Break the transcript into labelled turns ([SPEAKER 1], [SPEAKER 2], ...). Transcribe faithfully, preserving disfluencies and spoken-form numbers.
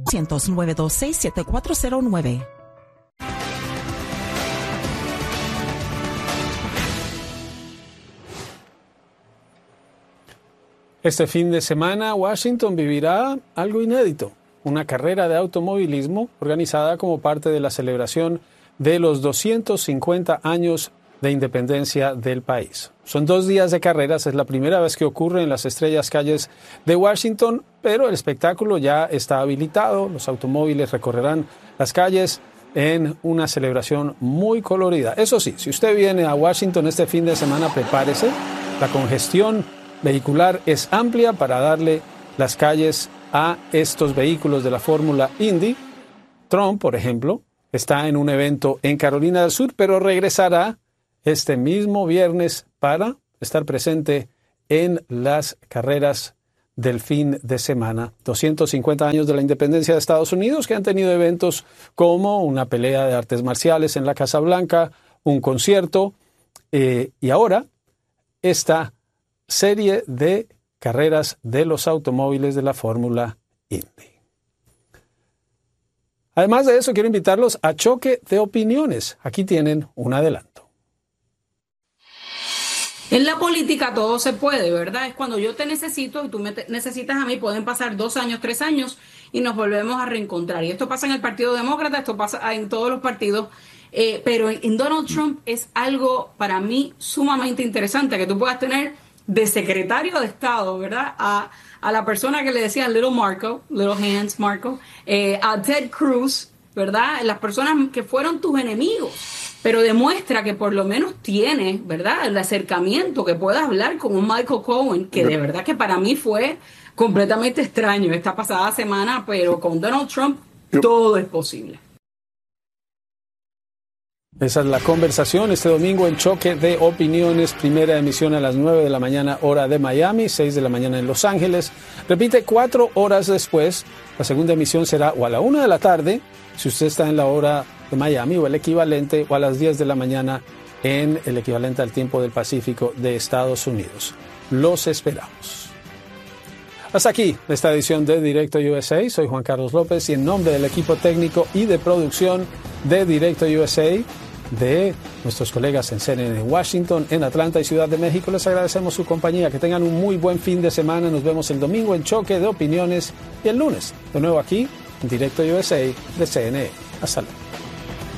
[SPEAKER 1] nueve dos seis, siete cuatro cero nueve.
[SPEAKER 2] Este fin de semana, Washington vivirá algo inédito, una carrera de automovilismo organizada como parte de la celebración de los doscientos cincuenta años de independencia del país. Son dos días de carreras, es la primera vez que ocurre en las estrellas calles de Washington, pero el espectáculo ya está habilitado, los automóviles recorrerán las calles en una celebración muy colorida. Eso sí, si usted viene a Washington este fin de semana, prepárese, la congestión vehicular es amplia para darle las calles a estos vehículos de la Fórmula Indy. Trump, por ejemplo, está en un evento en Carolina del Sur, pero regresará este mismo viernes para estar presente en las carreras del fin de semana. doscientos cincuenta años de la independencia de Estados Unidos, que han tenido eventos como una pelea de artes marciales en la Casa Blanca, un concierto, eh, y ahora esta serie de carreras de los automóviles de la Fórmula Indy. Además de eso, quiero invitarlos a Choque de Opiniones. Aquí tienen un adelanto.
[SPEAKER 3] En la política todo se puede, ¿verdad? Es cuando yo te necesito y tú me necesitas a mí, pueden pasar dos años, tres años y nos volvemos a reencontrar. Y esto pasa en el Partido Demócrata, esto pasa en todos los partidos. Eh, pero en Donald Trump es algo para mí sumamente interesante, que tú puedas tener de secretario de Estado, ¿verdad? A, a la persona que le decían Little Marco, Little Hands Marco, eh, a Ted Cruz, ¿verdad? Las personas que fueron tus enemigos, pero demuestra que por lo menos tienes, ¿verdad? El acercamiento, que puedas hablar con un Michael Cohen, que de verdad que para mí fue completamente extraño esta pasada semana, pero con Donald Trump todo es posible.
[SPEAKER 2] Esa es la conversación este domingo en Choque de Opiniones, primera emisión a las nueve de la mañana hora de Miami, seis de la mañana en Los Ángeles. Repite cuatro horas después, la segunda emisión será o a la una de la tarde, si usted está en la hora de Miami, o el equivalente, o a las diez de la mañana en el equivalente al tiempo del Pacífico de Estados Unidos. Los esperamos. Hasta aquí esta edición de Directo U S A. Soy Juan Carlos López y en nombre del equipo técnico y de producción de Directo U S A, de nuestros colegas en C N N en Washington, en Atlanta y Ciudad de México, les agradecemos su compañía. Que tengan un muy buen fin de semana. Nos vemos el domingo en Choque de Opiniones y el lunes de nuevo aquí en Directo U S A de C N N. Hasta luego.